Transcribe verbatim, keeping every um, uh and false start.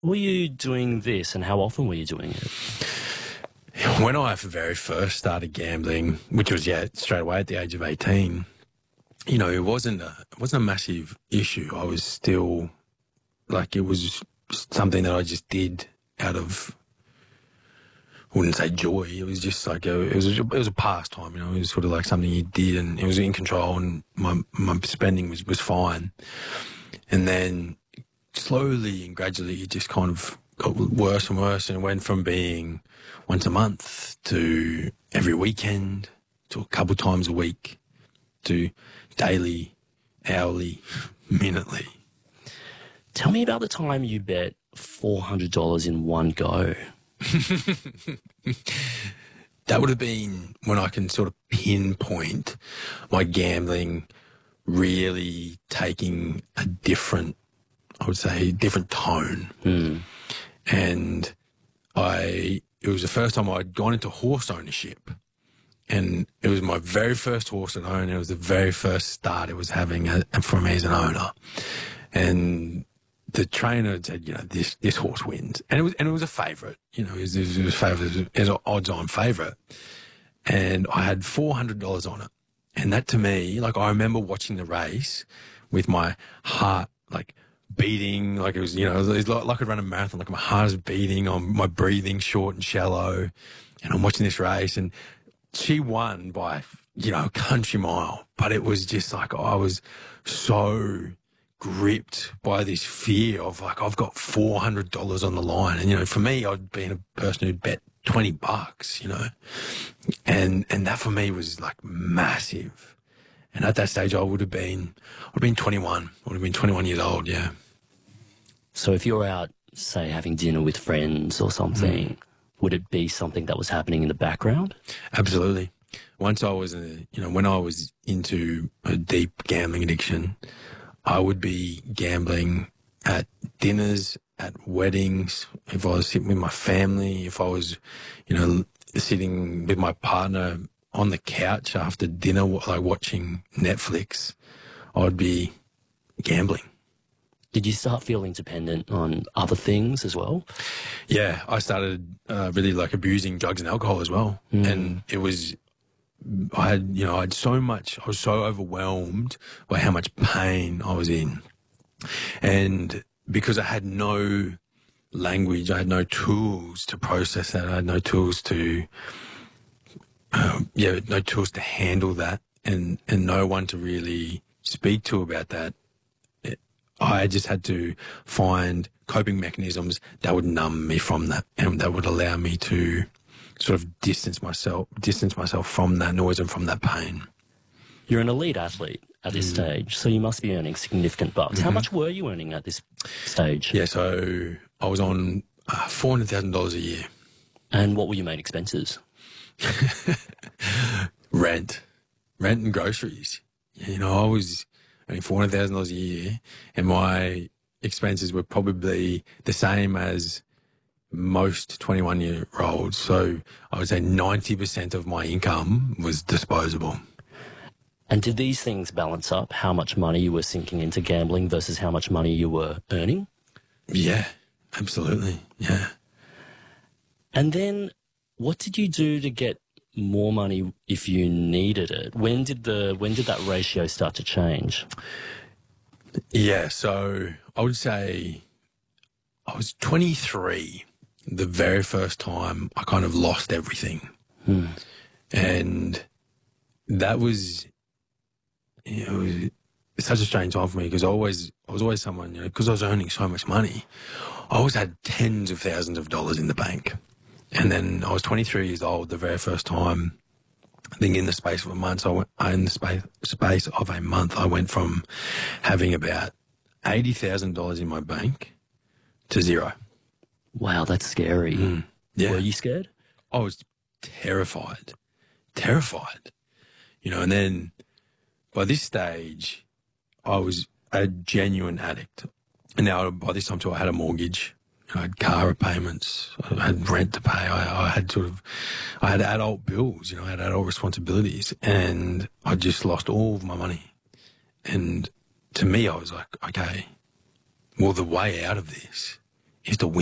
Were you doing this, and how often were you doing it? When I very first started gambling, which was, yeah, straight away at the age of eighteen, you know, it wasn't a, it wasn't a massive issue. I was still, like, it was something that I just did out of, I wouldn't say joy. It was just like, a, it was a, it was a pastime, you know, it was sort of like something you did and it was in control and my, my spending was, was fine. And then slowly and gradually it just kind of got worse and worse and went from being once a month to every weekend to a couple times a week to daily, hourly, minutely. Tell me about the time you bet four hundred dollars in one go. That would have been when I can sort of pinpoint my gambling really taking a different, I would say, different tone. Mm. And I, it was the first time I'd gone into horse ownership. And it was my very first horse I'd owned. It was the very first start it was having a, for me as an owner. And the trainer had said, you know, this, this horse wins. And it was, and it was a favourite, you know, it was, it was favourite, it was an odds-on favourite. And I had four hundred dollars on it. And that to me, like, I remember watching the race with my heart, like, beating, like it was, you know, it was like, like I'd run a marathon, like my heart is beating, on my breathing short and shallow. And I'm watching this race and she won by, you know, a country mile. But it was just like, I was so gripped by this fear of like, I've got four hundred dollars on the line. And, you know, for me, I'd been a person who'd bet twenty bucks, you know, and, and that for me was like massive. And at that stage, I would have been, I'd have been twenty-one, I would have been twenty-one years old. Yeah. So if you're out, say, having dinner with friends or something, mm. would it be something that was happening in the background? Absolutely. Once I was, a, you know, when I was into a deep gambling addiction, I would be gambling at dinners, at weddings, if I was sitting with my family, if I was, you know, sitting with my partner on the couch after dinner, like watching Netflix, I'd be gambling. Did you start feeling dependent on other things as well? Yeah, I started uh, really like abusing drugs and alcohol as well. Mm. And it was, I had, you know, I had so much, I was so overwhelmed by how much pain I was in. And because I had no language, I had no tools to process that, I had no tools to, um, yeah, no tools to handle that and, and no one to really speak to about that. I just had to find coping mechanisms that would numb me from that and that would allow me to sort of distance myself, distance myself from that noise and from that pain. You're an elite athlete at this mm. stage, so you must be earning significant bucks. Mm-hmm. How much were you earning at this stage? Yeah, so I was on uh, four hundred thousand dollars a year. And what were your main expenses? Rent. Rent and groceries. You know, I was earning four hundred thousand dollars a year and my expenses were probably the same as most twenty-one-year-olds. So I would say ninety percent of my income was disposable. And did these things balance up how much money you were sinking into gambling versus how much money you were earning? Yeah, absolutely, yeah. And then what did you do to get more money if you needed it? When did the when did that ratio start to change? Yeah, so I would say I was twenty-three the very first time I kind of lost everything. Hmm. And that was, you know, it was such a strange time for me because I always, I was always someone, you know, because I was earning so much money, I always had tens of thousands of dollars in the bank. And then I was twenty-three years old the very first time. I think in the space of a month, so I went, in the space, space of a month, I went from having about eighty thousand dollars in my bank to zero. Wow, that's scary. Mm, yeah. Were you scared? I was terrified, terrified, you know, and then by this stage, I was a genuine addict. And now by this time too, I had a mortgage. I had car repayments, I had rent to pay, I, I had sort of, I had adult bills, you know, I had adult responsibilities and I just lost all of my money. And to me, I was like, okay, well, the way out of this is to win